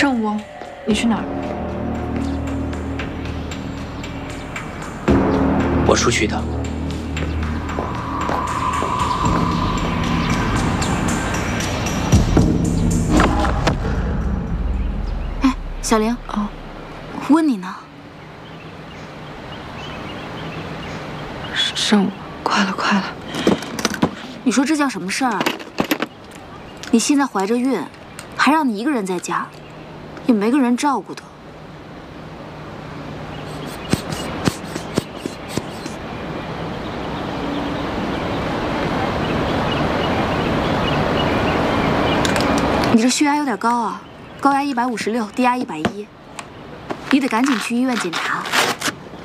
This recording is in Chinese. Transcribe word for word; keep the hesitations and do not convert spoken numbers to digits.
上午，你去哪儿？ 我出去一趟。 哎，小玲， 哦， 问你呢。 上午，快了，快了。 你说这叫什么事儿啊？你现在怀着孕，还让你一个人在家，也没个人照顾的。你这血压有点高啊，高压一百五十六，低压一百一，你得赶紧去医院检查。